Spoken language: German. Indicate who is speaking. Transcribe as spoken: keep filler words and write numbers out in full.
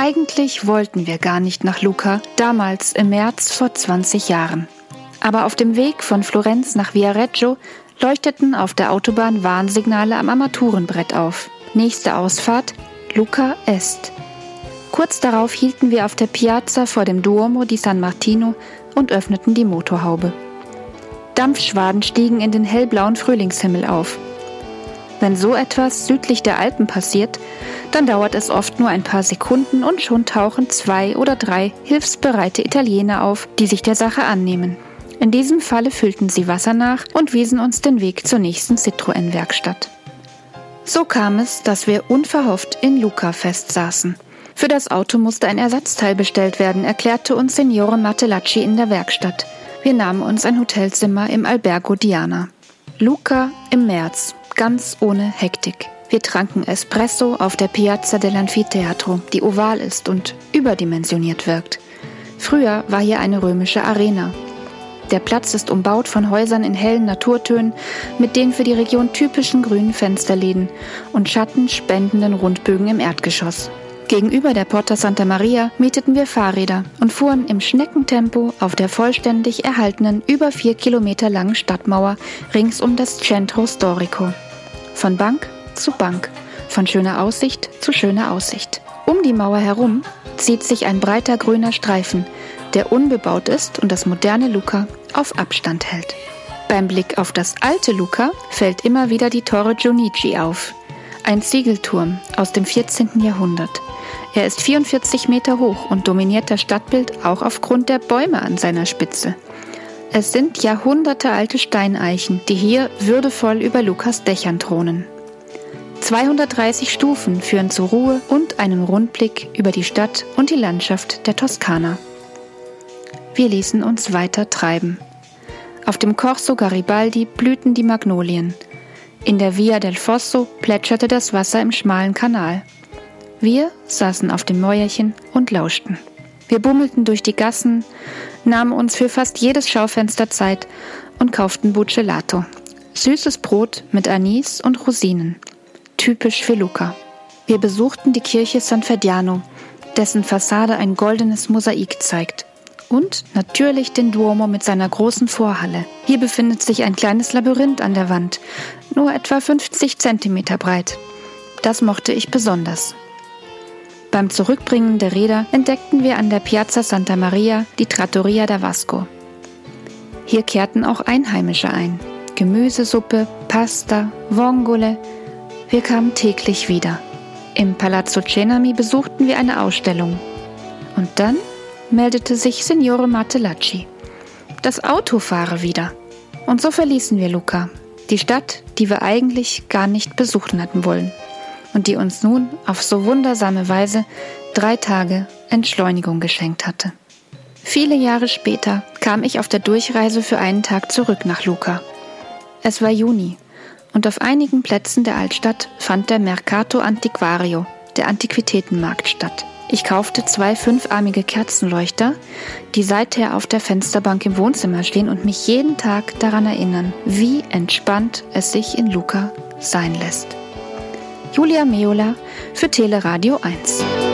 Speaker 1: Eigentlich wollten wir gar nicht nach Lucca, damals im März vor zwanzig Jahren. Aber auf dem Weg von Florenz nach Viareggio leuchteten auf der Autobahn Warnsignale am Armaturenbrett auf. Nächste Ausfahrt, Lucca Est. Kurz darauf hielten wir auf der Piazza vor dem Duomo di San Martino und öffneten die Motorhaube. Dampfschwaden stiegen in den hellblauen Frühlingshimmel auf. Wenn so etwas südlich der Alpen passiert, dann dauert es oft nur ein paar Sekunden und schon tauchen zwei oder drei hilfsbereite Italiener auf, die sich der Sache annehmen. In diesem Falle füllten sie Wasser nach und wiesen uns den Weg zur nächsten Citroën-Werkstatt. So kam es, dass wir unverhofft in Lucca festsaßen. Für das Auto musste ein Ersatzteil bestellt werden, erklärte uns Signore Martellacci in der Werkstatt. Wir nahmen uns ein Hotelzimmer im Albergo Diana. Lucca im März, ganz ohne Hektik. Wir tranken Espresso auf der Piazza dell'Anfiteatro, die oval ist und überdimensioniert wirkt. Früher war hier eine römische Arena. Der Platz ist umbaut von Häusern in hellen Naturtönen mit den für die Region typischen grünen Fensterläden und schattenspendenden Rundbögen im Erdgeschoss. Gegenüber der Porta Santa Maria mieteten wir Fahrräder und fuhren im Schneckentempo auf der vollständig erhaltenen, über vier Kilometer langen Stadtmauer rings um das Centro Storico. Von Bank zu Bank, von schöner Aussicht zu schöner Aussicht. Um die Mauer herum zieht sich ein breiter grüner Streifen, der unbebaut ist und das moderne Lucca auf Abstand hält. Beim Blick auf das alte Lucca fällt immer wieder die Torre Giunici auf, ein Ziegelturm aus dem vierzehnten Jahrhundert. Er ist vierundvierzig Meter hoch und dominiert das Stadtbild auch aufgrund der Bäume an seiner Spitze. Es sind jahrhundertealte Steineichen, die hier würdevoll über Luccas Dächern thronen. zweihundertdreißig Stufen führen zur Ruhe und einen Rundblick über die Stadt und die Landschaft der Toskana. Wir ließen uns weiter treiben. Auf dem Corso Garibaldi blühten die Magnolien. In der Via del Fosso plätscherte das Wasser im schmalen Kanal. Wir saßen auf dem Mäuerchen und lauschten. Wir bummelten durch die Gassen, nahmen uns für fast jedes Schaufenster Zeit und kauften Buccellato. Süßes Brot mit Anis und Rosinen. Typisch für Lucca. Wir besuchten die Kirche San Frediano, dessen Fassade ein goldenes Mosaik zeigt. Und natürlich den Duomo mit seiner großen Vorhalle. Hier befindet sich ein kleines Labyrinth an der Wand, nur etwa fünfzig Zentimeter breit. Das mochte ich besonders. Beim Zurückbringen der Räder entdeckten wir an der Piazza Santa Maria die Trattoria da Vasco. Hier kehrten auch Einheimische ein. Gemüsesuppe, Pasta, Vongole. Wir kamen täglich wieder. Im Palazzo Cenami besuchten wir eine Ausstellung. Und dann meldete sich Signore Martellacci. Das Auto fahre wieder. Und so verließen wir Lucca, die Stadt, die wir eigentlich gar nicht besuchen hatten wollen und die uns nun auf so wundersame Weise drei Tage Entschleunigung geschenkt hatte. Viele Jahre später kam ich auf der Durchreise für einen Tag zurück nach Lucca. Es war Juni und auf einigen Plätzen der Altstadt fand der Mercato Antiquario, der Antiquitätenmarkt, statt. Ich kaufte zwei fünfarmige Kerzenleuchter, die seither auf der Fensterbank im Wohnzimmer stehen und mich jeden Tag daran erinnern, wie entspannt es sich in Lucca sein lässt. Julia Meola für Teleradio eins.